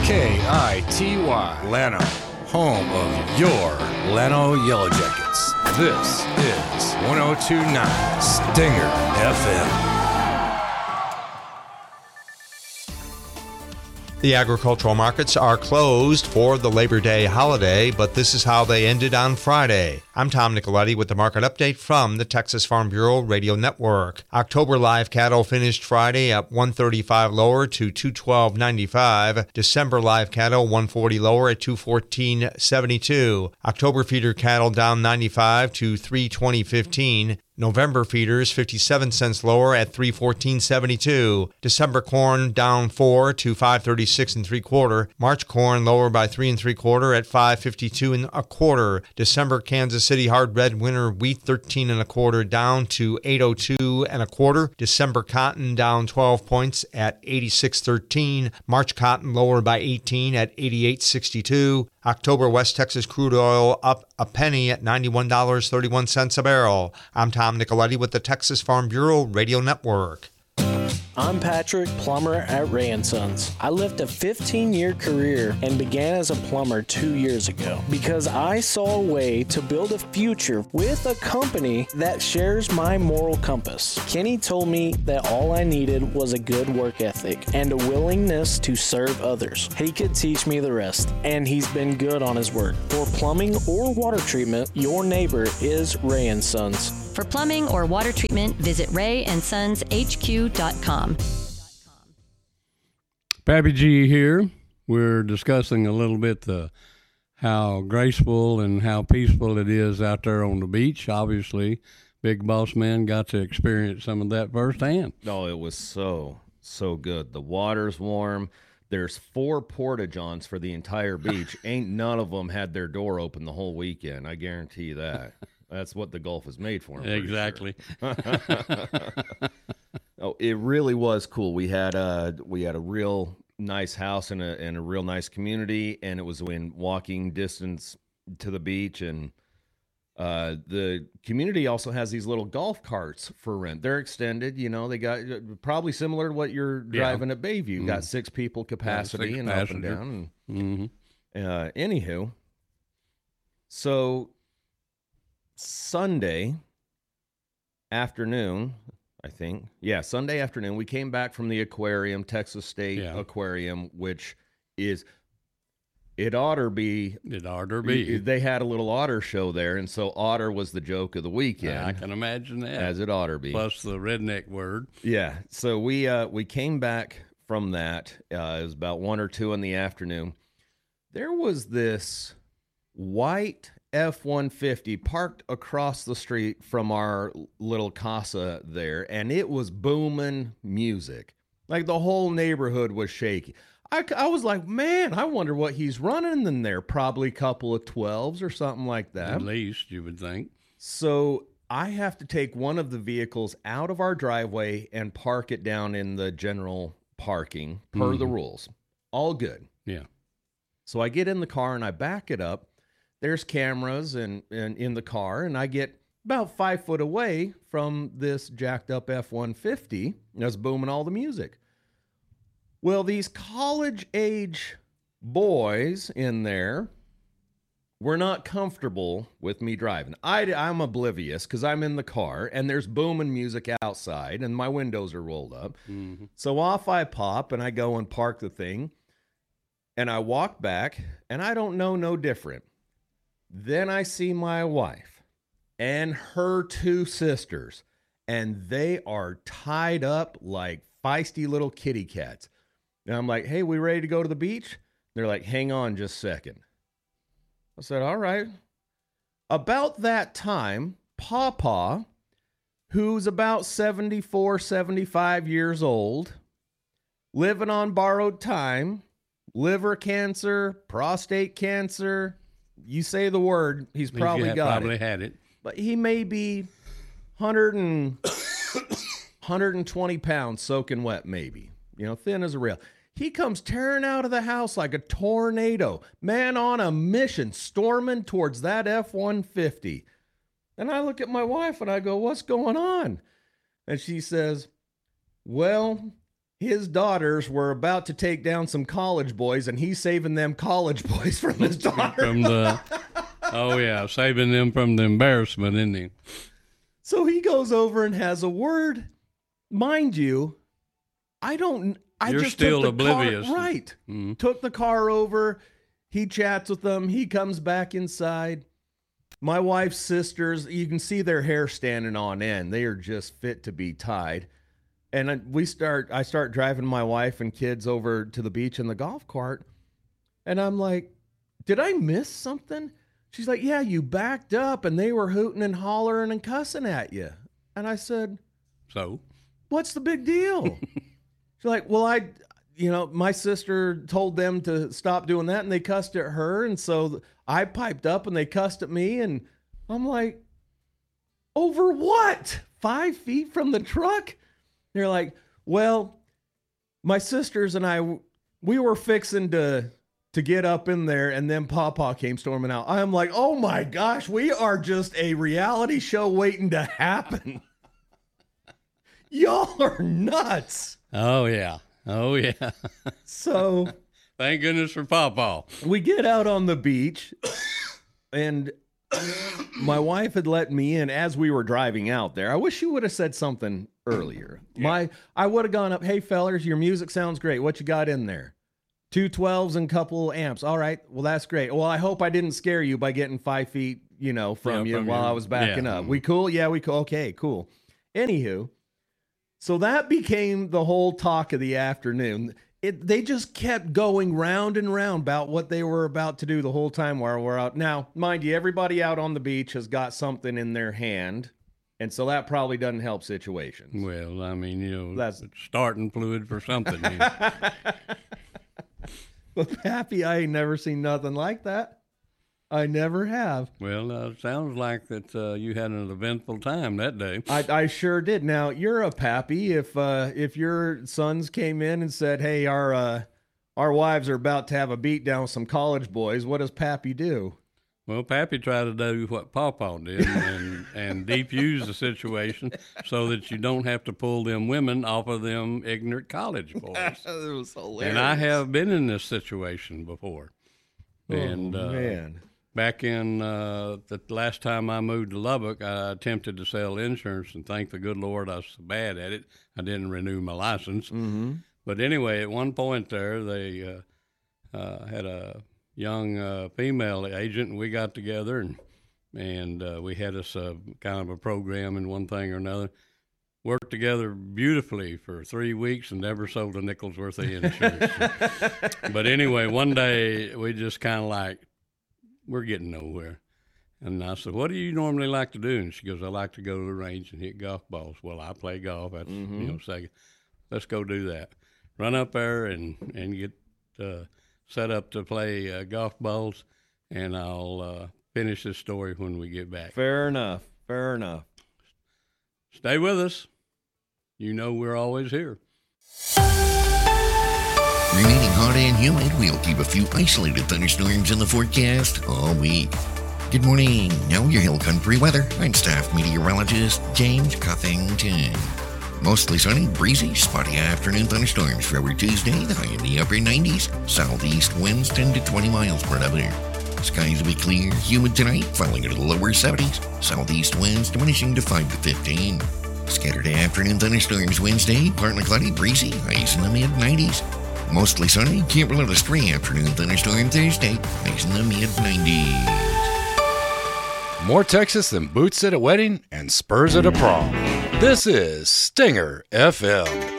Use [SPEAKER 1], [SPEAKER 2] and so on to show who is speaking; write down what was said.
[SPEAKER 1] KITY, Llano, home of your Llano Yellow Jackets. This is 102.9 Stinger FM.
[SPEAKER 2] The agricultural markets are closed for the Labor Day holiday, but this is how they ended on Friday. I'm Tom Nicoletti with the market update from the Texas Farm Bureau Radio Network. October live cattle finished Friday at 135 lower to 212.95. December live cattle 140 lower at 214.72. October feeder cattle down 95 to 320.15. November feeders 57 cents lower at 314.72. December corn down 4 to 536 3/4. March corn lower by 3 3/4 at 552 1/4. December Kansas City hard red winter wheat 13 1/4 down to 802 1/4. December cotton down 12 points at 86.13. March cotton lower by 18 at 88.62. October West Texas crude oil up a penny at $91.31 a barrel. I'm Tom Nicoletti with the Texas Farm Bureau Radio Network.
[SPEAKER 3] I'm Patrick, plumber at Ray & Sons. I lived a 15-year career and began as a plumber 2 years ago because I saw a way to build a future with a company that shares my moral compass. Kenny told me that all I needed was a good work ethic and a willingness to serve others. He could teach me the rest, and he's been good on his word. For plumbing or water treatment, your neighbor is Ray & Sons.
[SPEAKER 4] For plumbing or water treatment, visit rayandsonshq.com.
[SPEAKER 5] Pappy G here. We're discussing a little bit how graceful and how peaceful it is out there on the beach. Obviously, Big Boss Man got to experience some of that firsthand.
[SPEAKER 6] Oh, it was so good. The water's warm. There's 4 porta-johns for the entire beach. Ain't none of them had their door open the whole weekend. I guarantee you that. That's what the Gulf is made for.
[SPEAKER 5] Exactly.
[SPEAKER 6] Sure. Oh, it really was cool. We had a real nice house and a real nice community, and it was in walking distance to the beach. And the community also has these little golf carts for rent. They're extended. You know, they got probably similar to what you're driving at Bayview. Mm-hmm. Got 6 people capacity and up and down. And, anywho, so Sunday afternoon, I think. Yeah, Sunday afternoon, we came back from the aquarium, Texas State Aquarium, which is, it oughter be. They had a little otter show there, and so otter was the joke of the weekend.
[SPEAKER 5] I can imagine that.
[SPEAKER 6] As it oughter be.
[SPEAKER 5] Plus the redneck word.
[SPEAKER 6] Yeah, so we came back from that. It was about 1 or 2 in the afternoon. There was this white F-150 parked across the street from our little casa there, and it was booming music. Like the whole neighborhood was shaking. I was like, man, I wonder what he's running in there. Probably a couple of 12s or something like that.
[SPEAKER 5] At least, you would think.
[SPEAKER 6] So I have to take one of the vehicles out of our driveway and park it down in the general parking per the rules. All good.
[SPEAKER 5] Yeah.
[SPEAKER 6] So I get in the car and I back it up. There's cameras and in the car, and I get about 5 foot away from this jacked up F-150 that's booming all the music. Well, these college-age boys in there were not comfortable with me driving. I'm oblivious because I'm in the car, and there's booming music outside, and my windows are rolled up. Mm-hmm. So off I pop, and I go and park the thing, and I walk back, and I don't know no different. Then I see my wife and her 2 sisters, and they are tied up like feisty little kitty cats. And I'm like, hey, we ready to go to the beach? They're like, hang on just a second. I said, all right. About that time, Pawpaw, who's about 74, 75 years old, living on borrowed time, liver cancer, prostate cancer, you say the word, he's probably
[SPEAKER 5] had it.
[SPEAKER 6] But he may be 120 pounds soaking wet, maybe. You know, thin as a rail. He comes tearing out of the house like a tornado. Man on a mission, storming towards that F-150. And I look at my wife and I go, what's going on? And she says, well, his daughters were about to take down some college boys, and he's saving them college boys from his daughter.
[SPEAKER 5] Saving them from the embarrassment, isn't he?
[SPEAKER 6] So he goes over and has a word. Mind you,
[SPEAKER 5] You're
[SPEAKER 6] just
[SPEAKER 5] still
[SPEAKER 6] took the
[SPEAKER 5] oblivious.
[SPEAKER 6] Car, right.
[SPEAKER 5] Mm-hmm.
[SPEAKER 6] Took the car over. He chats with them. He comes back inside. My wife's sisters, you can see their hair standing on end. They are just fit to be tied. And I start driving my wife and kids over to the beach in the golf cart. And I'm like, did I miss something? She's like, yeah, you backed up and they were hooting and hollering and cussing at you. And I said,
[SPEAKER 5] so
[SPEAKER 6] what's the big deal? She's like, well, my sister told them to stop doing that and they cussed at her. And so I piped up and they cussed at me. And I'm like, over what? 5 feet from the truck? They're like, well, my sisters and I, we were fixing to get up in there, and then Pawpaw came storming out. I'm like, oh my gosh, we are just a reality show waiting to happen. Y'all are nuts.
[SPEAKER 5] Oh yeah.
[SPEAKER 6] So
[SPEAKER 5] thank goodness for Pawpaw.
[SPEAKER 6] We get out on the beach, and my wife had let me in as we were driving out there. I wish you would have said something earlier.
[SPEAKER 5] Yeah.
[SPEAKER 6] I would have gone up, hey fellers, your music sounds great. What you got in there? 2 12s and a couple amps. All right. Well, that's great. Well, I hope I didn't scare you by getting 5 feet, from you while I was backing up. We cool? Yeah, we cool. Okay, cool. Anywho, so that became the whole talk of the afternoon. They just kept going round and round about what they were about to do the whole time while we're out. Now, mind you, everybody out on the beach has got something in their hand, and so that probably doesn't help situations.
[SPEAKER 5] Well, I mean,
[SPEAKER 6] that's
[SPEAKER 5] starting fluid for something.
[SPEAKER 6] But Pappy, I ain't never seen nothing like that. I never have.
[SPEAKER 5] Well, sounds like that you had an eventful time that day.
[SPEAKER 6] I sure did. Now, you're a Pappy. If your sons came in and said, hey, our wives are about to have a beat down with some college boys, what does Pappy do?
[SPEAKER 5] Well, Pappy tried to do what Pawpaw did and defuse the situation so that you don't have to pull them women off of them ignorant college boys.
[SPEAKER 6] It was hilarious.
[SPEAKER 5] And I have been in this situation before.
[SPEAKER 6] Man.
[SPEAKER 5] Back in the last time I moved to Lubbock, I attempted to sell insurance, and thank the good Lord I was so bad at it, I didn't renew my license.
[SPEAKER 6] Mm-hmm.
[SPEAKER 5] But anyway, at one point there, they had a young female agent, and we got together, and we had us kind of a program and one thing or another. Worked together beautifully for 3 weeks and never sold a nickel's worth of insurance. But anyway, one day we just kind of like, we're getting nowhere. And I said, what do you normally like to do? And she goes, I like to go to the range and hit golf balls. Well, I play golf. That's, second. Let's go do that. Run up there and get set up to play golf balls, and I'll finish this story when we get back.
[SPEAKER 6] Fair enough.
[SPEAKER 5] Stay with us. You know we're always here.
[SPEAKER 7] Remaining hot and humid, we'll keep a few isolated thunderstorms in the forecast all week. Good morning. Now your Hill Country weather. I'm staff meteorologist James Cuffington. Mostly sunny, breezy, spotty afternoon thunderstorms for our Tuesday, the high in the upper 90s. Southeast winds 10 to 20 miles per hour. Skies will be clear, humid tonight, falling into the lower 70s. Southeast winds diminishing to 5 to 15. Scattered afternoon thunderstorms Wednesday, partly cloudy, breezy, highs in the mid-90s. Mostly sunny, can't rule out a stray afternoon thunderstorm Thursday, highs in the mid-90s.
[SPEAKER 1] More Texas than boots at a wedding and spurs at a prom. This is Stinger FM.